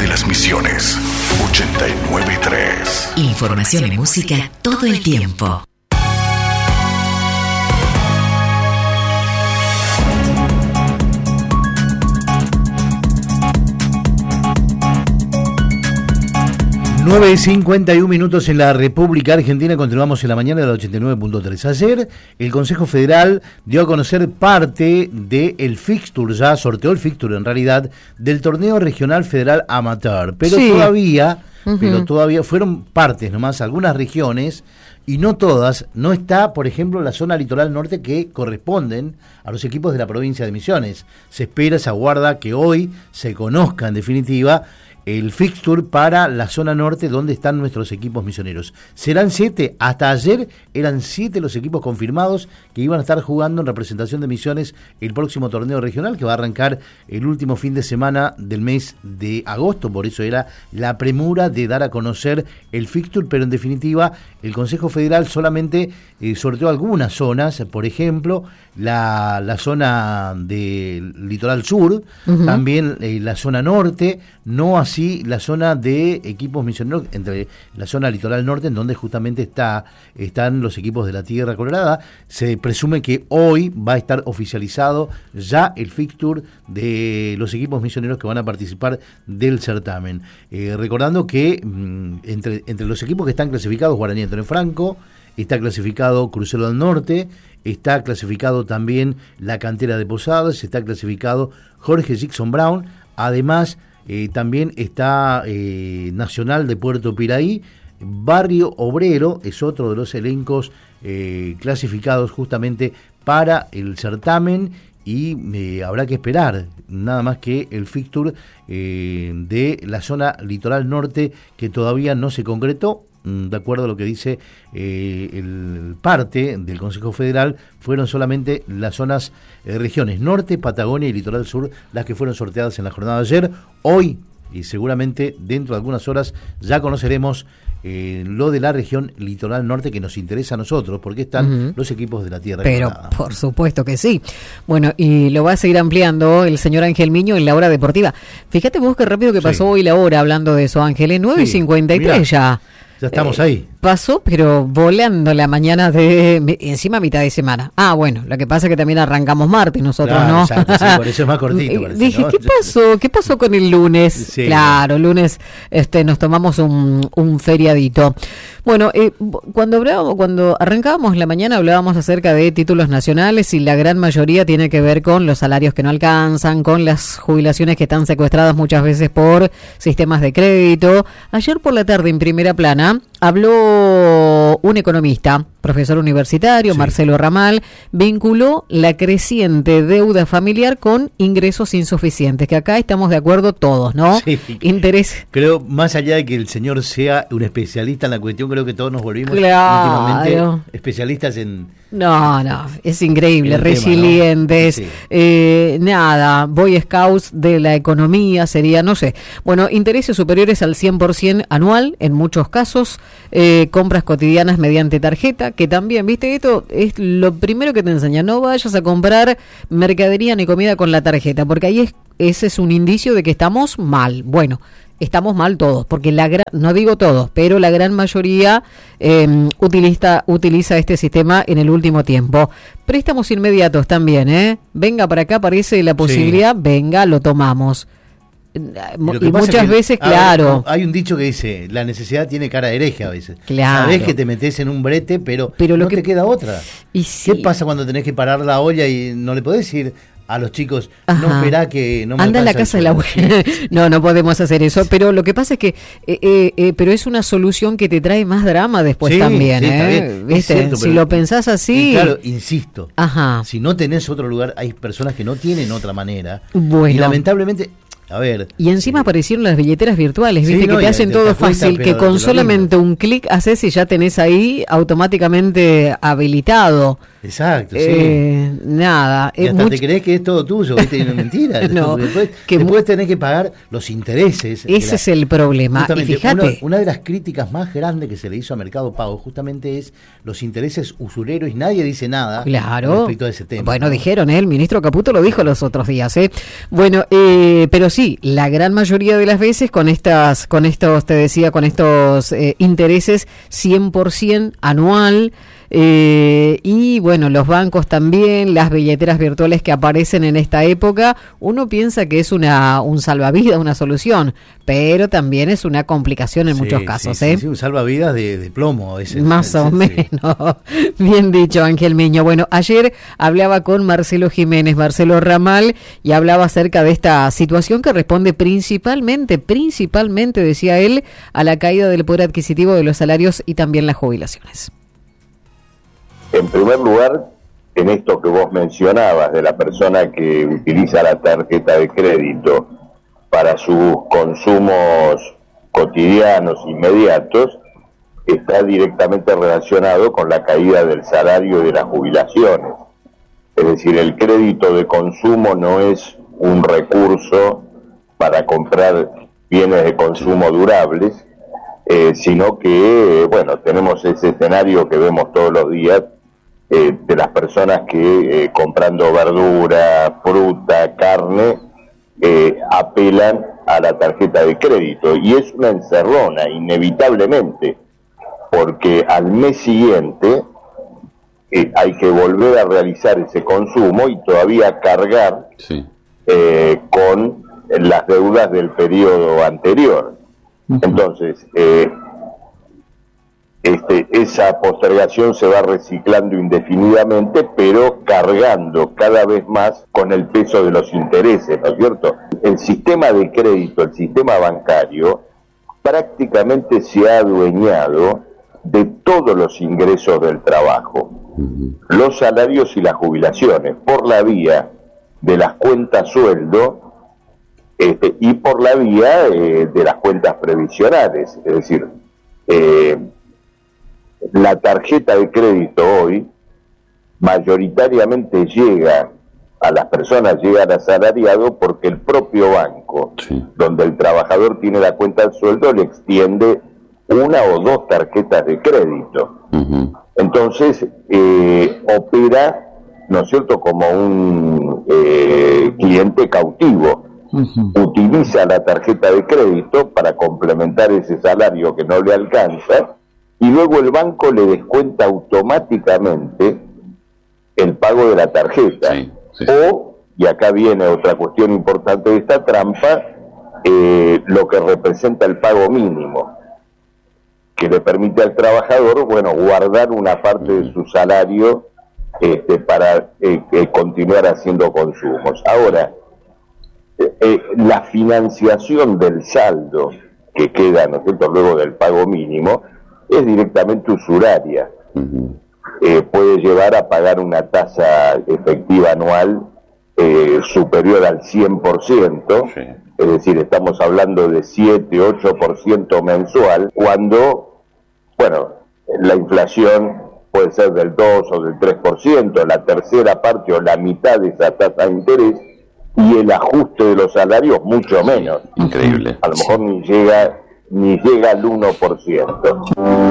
Las Misiones, 89.3. Información y música todo el tiempo. Nueve 51 minutos en la República Argentina. Continuamos en la mañana de la 89.3. Ayer el Consejo Federal dio a conocer parte del fixture, ya sorteó el fixture en realidad, del torneo regional federal amateur. Pero sí, todavía fueron partes nomás, algunas regiones, y no todas. No está, por ejemplo, la zona litoral norte, que corresponden a los equipos de la provincia de Misiones. Se espera, se aguarda que hoy se conozca en definitiva el fixture para la zona norte, donde están nuestros equipos misioneros. Serán 7, hasta ayer eran 7 los equipos confirmados que iban a estar jugando en representación de Misiones el próximo torneo regional, que va a arrancar el último fin de semana del mes de agosto. Por eso era la premura de dar a conocer el fixture, pero en definitiva el Consejo Federal solamente sorteó algunas zonas, por ejemplo la zona del litoral sur, también la zona norte, no así la zona de equipos misioneros, entre la zona litoral norte, en donde justamente están los equipos de la Tierra Colorada. Se presume que hoy va a estar oficializado ya el fixture de los equipos misioneros que van a participar del certamen. Recordando que entre los equipos que están clasificados, Guaraní Antonio Franco, está clasificado Crucero del Norte, está clasificado también la Cantera de Posadas, está clasificado Jorge Jackson Brown, además también está Nacional de Puerto Piraí. Barrio Obrero es otro de los elencos clasificados justamente para el certamen, y habrá que esperar nada más que el fixture de la zona litoral norte, que todavía no se concretó. De acuerdo a lo que dice el parte del Consejo Federal, fueron solamente las zonas, regiones norte, Patagonia y litoral sur las que fueron sorteadas en la jornada de ayer. Hoy, y seguramente dentro de algunas horas, ya conoceremos lo de la región litoral norte, que nos interesa a nosotros, porque están los equipos de la Tierra. Pero por supuesto que sí. Bueno, y lo va a seguir ampliando el señor Ángel Miño en la hora deportiva. Fíjate vos qué rápido que pasó hoy la hora hablando de eso, Ángel, 9:53 ya. Ya estamos ahí. Pasó, pero volando la mañana de encima mitad de semana. Ah, bueno, lo que pasa es que también arrancamos martes nosotros, claro, ¿no? Exacto, sí, por eso es más cortito. Dije, ¿no? ¿Qué pasó con el lunes? Sí, claro, el lunes nos tomamos un feriadito. Bueno, cuando arrancábamos la mañana hablábamos acerca de títulos nacionales, y la gran mayoría tiene que ver con los salarios que no alcanzan, con las jubilaciones que están secuestradas muchas veces por sistemas de crédito. Ayer por la tarde, en Primera Plana, habló un economista, profesor universitario, Marcelo Ramal, vinculó la creciente deuda familiar con ingresos insuficientes, que acá estamos de acuerdo todos, ¿no? Sí. Interés. Creo, más allá de que el señor sea un especialista en la cuestión, creo que todos nos volvimos últimamente especialistas en... No, es increíble, resilientes, tema, ¿no? Sí. Boy Scouts de la economía sería, no sé. Bueno, intereses superiores al 100% anual, en muchos casos, compras cotidianas mediante tarjeta, que también, viste, esto es lo primero que te enseña, no vayas a comprar mercadería ni comida con la tarjeta, porque ahí ese es un indicio de que estamos mal. Bueno, estamos mal todos, porque no digo todos, pero la gran mayoría utiliza este sistema en el último tiempo. Préstamos inmediatos también, venga para acá, aparece la posibilidad, venga, lo tomamos. Y muchas veces, claro. Hay un dicho que dice, la necesidad tiene cara de hereje a veces. Claro. Sabés que te metés en un brete, pero no te queda otra. Y sí. ¿Qué pasa cuando tenés que parar la olla y no le podés decir a los chicos, no, esperá que no me anda en la casa de la abuela? No podemos hacer eso, pero lo que pasa es que pero es una solución que te trae más drama después también, está bien. ¿Viste? Cierto, si lo pensás así, claro, insisto, si no tenés otro lugar, hay personas que no tienen otra manera, y lamentablemente, a ver, y encima aparecieron las billeteras virtuales, viste, que te hacen todo fácil, que con solamente un clic haces y ya tenés ahí automáticamente habilitado. Exacto, sí. Nada. Y hasta te crees que es todo tuyo, ¿viste? No es mentira. No, después tenés que pagar los intereses. Ese es el problema. Y fíjate, una de las críticas más grandes que se le hizo a Mercado Pago justamente es los intereses usureros y nadie dice nada respecto a ese tema. Bueno, ¿no? Dijeron, el ministro Caputo lo dijo los otros días. Bueno, pero sí, la gran mayoría de las veces con estos intereses 100% anual. Y bueno, los bancos también, las billeteras virtuales que aparecen en esta época, uno piensa que es un salvavidas, una solución, pero también es una complicación en muchos casos. Sí, un salvavidas de plomo. Más o menos. Bien dicho, Ángel Miño. Bueno, ayer hablaba con Marcelo Ramal, y hablaba acerca de esta situación que responde principalmente, decía él, a la caída del poder adquisitivo de los salarios y también las jubilaciones. En primer lugar, en esto que vos mencionabas de la persona que utiliza la tarjeta de crédito para sus consumos cotidianos, inmediatos, está directamente relacionado con la caída del salario y de las jubilaciones. Es decir, el crédito de consumo no es un recurso para comprar bienes de consumo durables, sino que, bueno, tenemos ese escenario que vemos todos los días, de las personas que comprando verdura, fruta, carne, apelan a la tarjeta de crédito, y es una encerrona inevitablemente, porque al mes siguiente hay que volver a realizar ese consumo y todavía cargar con las deudas del periodo anterior. Entonces, esa postergación se va reciclando indefinidamente, pero cargando cada vez más con el peso de los intereses, ¿no es cierto? El sistema de crédito, el sistema bancario, prácticamente se ha adueñado de todos los ingresos del trabajo, los salarios y las jubilaciones, por la vía de las cuentas sueldo y por la vía de las cuentas previsionales. Es decir, la tarjeta de crédito hoy mayoritariamente llega a las personas, llega al asalariado, porque el propio banco, donde el trabajador tiene la cuenta de sueldo, le extiende una o dos tarjetas de crédito. Entonces, opera, ¿no es cierto?, como un cliente cautivo. Utiliza la tarjeta de crédito para complementar ese salario que no le alcanza, y luego el banco le descuenta automáticamente el pago de la tarjeta. O, y acá viene otra cuestión importante de esta trampa, lo que representa el pago mínimo, que le permite al trabajador, bueno, guardar una parte de su salario para continuar haciendo consumos. Ahora, la financiación del saldo que queda, ¿no es cierto?, luego del pago mínimo, es directamente usuraria. Puede llevar a pagar una tasa efectiva anual superior al 100%, es decir, estamos hablando de 7-8% mensual, cuando, bueno, la inflación puede ser del 2 o del 3%, la tercera parte o la mitad de esa tasa de interés, y el ajuste de los salarios mucho menos. Increíble. A lo mejor ni llega al 1%.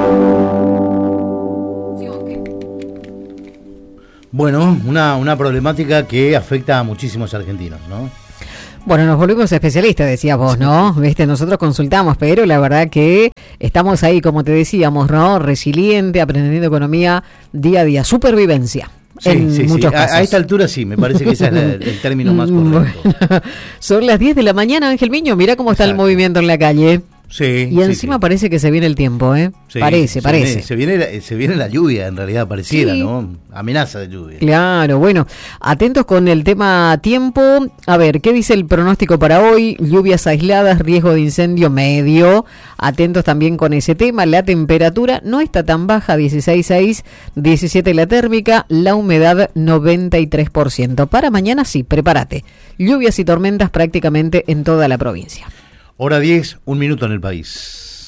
Bueno, una problemática que afecta a muchísimos argentinos, ¿no? Bueno, nos volvimos especialistas, decías vos, ¿no? Nosotros consultamos, pero la verdad que estamos ahí, como te decíamos, ¿no? Resiliente, aprendiendo economía día a día, supervivencia. Sí. A esta altura sí, me parece que ese es el término más correcto. Bueno, son las 10 de la mañana, Ángel Miño, mirá cómo está el movimiento en la calle. Y encima parece que se viene el tiempo, parece. Se viene la lluvia, en realidad, pareciera, ¿no? Amenaza de lluvia. Claro, bueno, atentos con el tema tiempo. A ver, ¿qué dice el pronóstico para hoy? Lluvias aisladas, riesgo de incendio medio. Atentos también con ese tema. La temperatura no está tan baja, 16,6, 17 la térmica, la humedad 93%. Para mañana sí, prepárate. Lluvias y tormentas prácticamente en toda la provincia. Hora 10, 1 minuto en el país.